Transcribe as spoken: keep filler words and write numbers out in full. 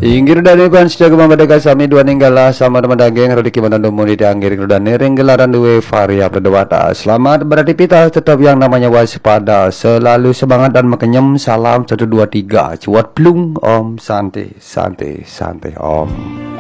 Inggir dan iban sejak memadakan sami dua ninggalah sama teman daging rodiki menandung muni dianggir dan nering gelaran dua varia berdewata. Selamat beraktivitas, tetap yang namanya waspada, selalu semangat dan makenyem. Salam satu dua tiga cuat plung om santai santai santai om.